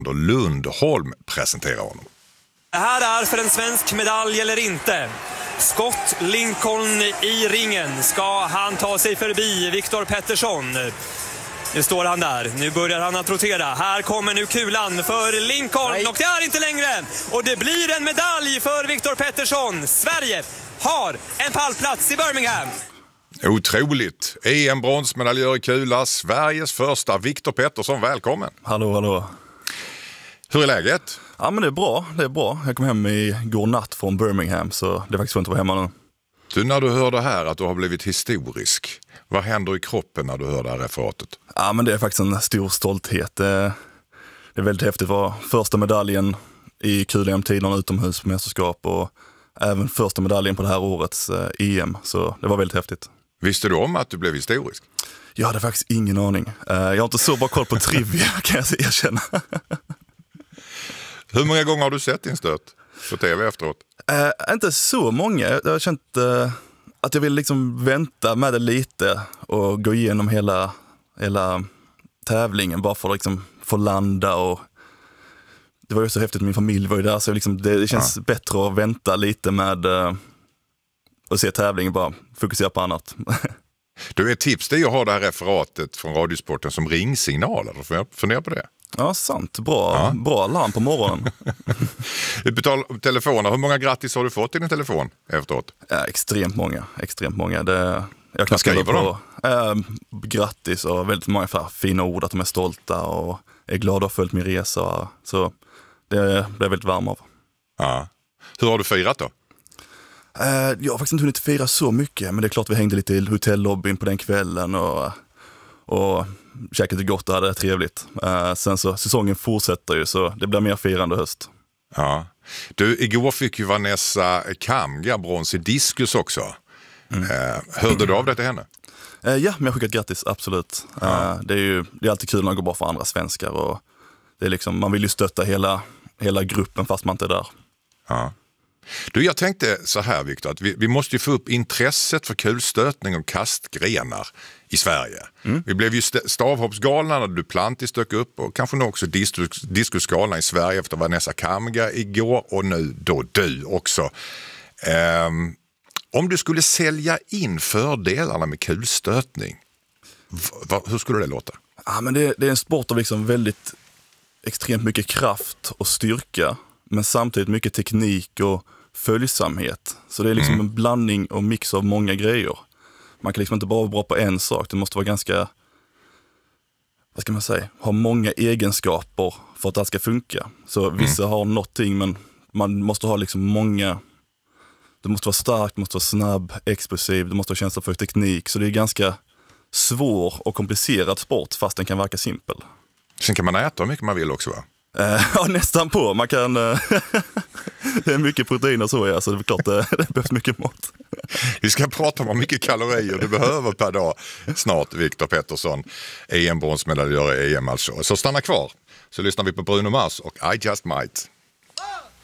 Lundholm presenterar honom. Det här är för en svensk medalj eller inte. Scott Lincoln i ringen. Ska han ta sig förbi Viktor Pettersson? Nu står han där. Nu börjar han att rotera. Här kommer nu kulan för Lincoln. Nej. Och det är inte längre. Och det blir en medalj för Viktor Pettersson. Sverige har en pallplats i Birmingham. Otroligt. EM-bronsmedaljör i kula. Sveriges första. Viktor Pettersson, välkommen. Hallå. Hur är läget? Ja, men det är bra. Jag kom hem igår natt från Birmingham, så det är faktiskt skönt att vara hemma nu. Du, när du hör det här att du har blivit historisk, vad händer i kroppen när du hör det här referatet? Ja, men det är faktiskt en stor stolthet. Det är väldigt häftigt att vara första medaljen i kul-EM-tiderna utomhus på mästerskap och även första medaljen på det här årets EM, så det var väldigt häftigt. Visste du om att du blev historisk? Jag hade faktiskt ingen aning. Jag har inte så bra koll på trivia, kan jag erkänna. Hur många gånger har du sett din stöt på tv efteråt? Inte så många. Jag har känt att jag vill liksom vänta med det lite och gå igenom hela tävlingen bara för att liksom få landa. Och det var ju så häftigt, min familj var ju där, så liksom det känns bättre att vänta lite med att se tävlingen, bara fokusera på annat. Du, ett tips det är att ha det här referatet från Radiosporten som ringsignaler. Fundera på det. Ja, sant. Bra alarm på morgonen. På telefonen, hur många grattis har du fått i din telefon efteråt? Ja, extremt många. Jag kan skriva på grattis och väldigt många fina ord, att de är stolta och är glada och följt min resa. Så det är jag väldigt varm av. Ja. Hur har du firat då? Jag har faktiskt inte hunnit fira så mycket, men det är klart vi hängde lite i hotellobbyn på den kvällen och käkade gott och hade det trevligt. Sen så säsongen fortsätter ju, så det blir mer firande höst. Ja. Du, igår fick ju Vanessa Kamga brons i diskus också. Hörde du av det till henne? Ja, men jag skickat grattis, absolut. Det är alltid kul när det går bra för andra svenskar, och det är liksom, man vill ju stötta hela gruppen fast man inte är där. Ja. Du, jag tänkte så här, Viktor, att vi måste ju få upp intresset för kulstötning och kastgrenar i Sverige. Vi blev ju stavhoppsgalna när Duplantis dök upp, och kanske nog också diskusgalna i Sverige efter Vanessa Kamga igår, och nu då du också. Om du skulle sälja in fördelarna med kulstötning, hur skulle det låta? Ja, men det är en sport av liksom väldigt extremt mycket kraft och styrka, men samtidigt mycket teknik och följsamhet. Så det är liksom en blandning och mix av många grejer. Man kan liksom inte bara vara bra på en sak. Det måste vara ganska, vad ska man säga, ha många egenskaper för att det ska funka. Så vissa har någonting, men man måste ha liksom många. Du måste vara stark, du måste vara snabb, explosiv, du måste ha känsla för teknik. Så det är ganska svår och komplicerad sport, fast den kan verka simpel. Sen kan man äta hur mycket man vill också, va? Ja, nästan på. Man kan det är mycket proteiner så, ja, så det är klart det behövs mycket mat. Vi ska prata om hur mycket kalorier du behöver per dag snart, Viktor Pettersson, EM-bronsmedaljör i EM alltså. Så stanna kvar, så lyssnar vi på Bruno Mars och I Just Might.